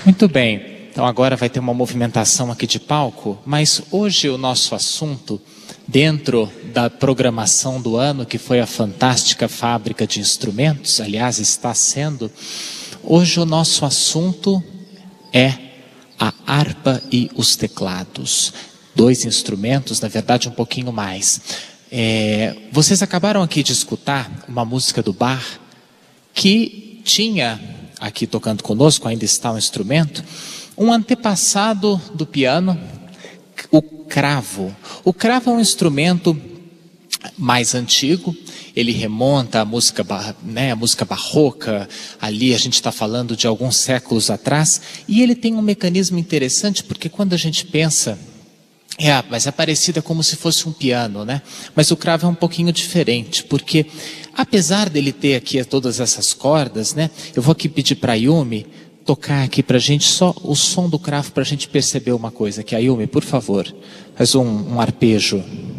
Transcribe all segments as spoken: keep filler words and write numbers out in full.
Muito bem, então agora vai ter uma movimentação aqui de palco, mas hoje o nosso assunto, dentro da programação do ano, que foi a fantástica fábrica de instrumentos, aliás está sendo, hoje o nosso assunto é a harpa e os teclados. Dois instrumentos, na verdade um pouquinho mais. É, vocês acabaram aqui de escutar uma música do Bach, que tinha, aqui tocando conosco, ainda está um instrumento, um antepassado do piano, o cravo. O cravo é um instrumento mais antigo, ele remonta à música, né, a música barroca, ali a gente está falando de alguns séculos atrás, e ele tem um mecanismo interessante, porque quando a gente pensa, é, mas é parecida como se fosse um piano, né? Mas o cravo é um pouquinho diferente, porque apesar dele ter aqui todas essas cordas, né? Eu vou aqui pedir para a Yumi tocar aqui para a gente só o som do cravo para a gente perceber uma coisa. Que a Yumi, por favor, faz um, um arpejo.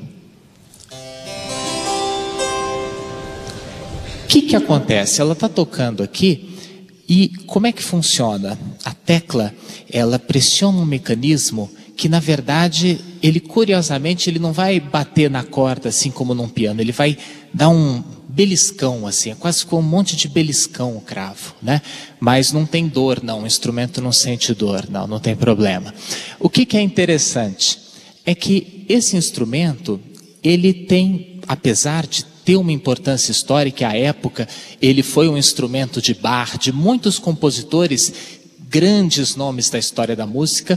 O que que acontece? Ela está tocando aqui e como é que funciona? A tecla, ela pressiona um mecanismo que na verdade, ele curiosamente, ele não vai bater na corda assim como num piano, ele vai dar um beliscão assim, é quase como um monte de beliscão o cravo, né? Mas não tem dor não, o instrumento não sente dor, não, não tem problema. O que que é interessante é que esse instrumento, ele tem, apesar de ter uma importância histórica à época, ele foi um instrumento de Bach, de muitos compositores, grandes nomes da história da música,